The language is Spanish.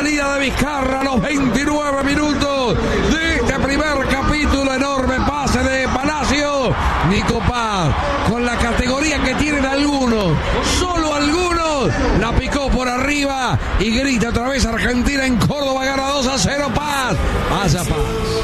salida de Vizcarra a los 29 minutos de este primer capítulo. Enorme pase de Palacio. Nico Paz, con la categoría que tienen algunos, solo algunos, la picó por arriba y grita otra vez Argentina en Córdoba, gana 2-0 Paz. Vaya Paz.